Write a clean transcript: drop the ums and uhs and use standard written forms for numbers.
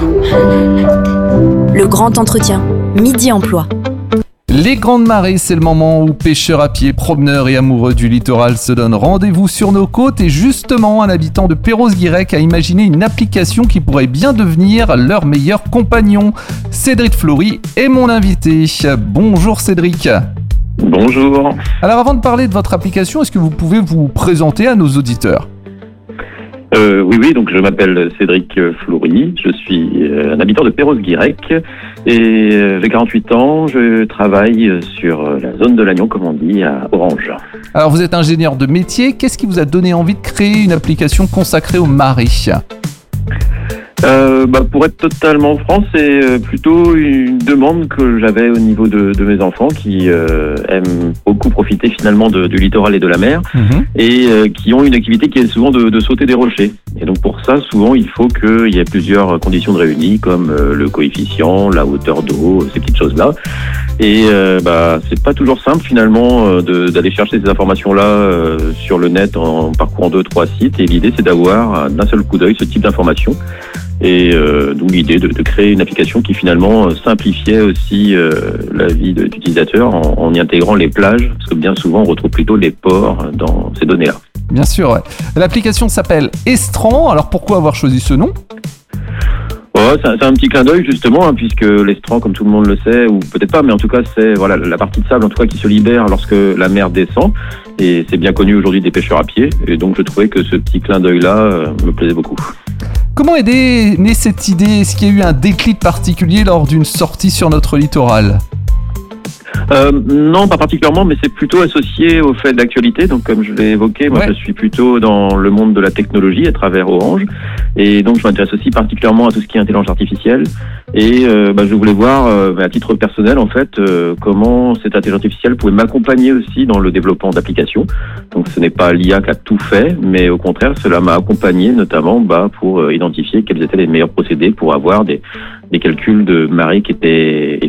Le grand entretien, Midi Emploi. Les grandes marées, c'est le moment où pêcheurs à pied, promeneurs et amoureux du littoral se donnent rendez-vous sur nos côtes. Et justement, un habitant de Perros-Guirec a imaginé une application qui pourrait bien devenir leur meilleur compagnon. Cédric Flory est mon invité. Bonjour Cédric. Bonjour. Alors avant de parler de votre application, est-ce que vous pouvez vous présenter à nos auditeurs ? Oui, donc je m'appelle Cédric Flory, je suis un habitant de Perros-Guirec et j'ai 48 ans, je travaille sur la zone de Lannion, comme on dit, à Orange. Alors vous êtes ingénieur de métier, qu'est-ce qui vous a donné envie de créer une application consacrée aux marées ? Pour être totalement franc, c'est plutôt une demande que j'avais au niveau de mes enfants qui aiment beaucoup profiter finalement du littoral et de la mer et qui ont une activité qui est souvent de sauter des rochers. Et donc pour ça, souvent, il faut qu'il y ait plusieurs conditions de réunies comme le coefficient, la hauteur d'eau, ces petites choses-là. Et c'est pas toujours simple finalement d'aller chercher ces informations-là sur le net en parcourant 2-3 sites. Et l'idée, c'est d'avoir d'un seul coup d'œil ce type d'informations. Et d'où l'idée de créer une application qui finalement simplifiait aussi la vie d'utilisateur en y intégrant les plages, parce que bien souvent on retrouve plutôt les ports dans ces données-là. Bien sûr, ouais. L'application s'appelle Estran, alors pourquoi avoir choisi ce nom ? C'est un petit clin d'œil justement, puisque l'estran, comme tout le monde le sait, ou peut-être pas, mais en tout cas c'est la partie de sable en tout cas qui se libère lorsque la mer descend, et c'est bien connu aujourd'hui des pêcheurs à pied, et donc je trouvais que ce petit clin d'œil-là me plaisait beaucoup. Comment est née cette idée ? Est-ce qu'il y a eu un déclic particulier lors d'une sortie sur notre littoral ? Non, pas particulièrement, mais c'est plutôt associé au fait d'actualité. Donc, comme je l'ai évoqué, moi, je suis plutôt dans le monde de la technologie à travers Orange. Et donc, je m'intéresse aussi particulièrement à tout ce qui est intelligence artificielle. Et je voulais voir, à titre personnel, en fait, comment cette intelligence artificielle pouvait m'accompagner aussi dans le développement d'applications. Donc, ce n'est pas l'IA qui a tout fait, mais au contraire, cela m'a accompagné, notamment pour identifier quels étaient les meilleurs procédés pour avoir des calculs de marée qui étaient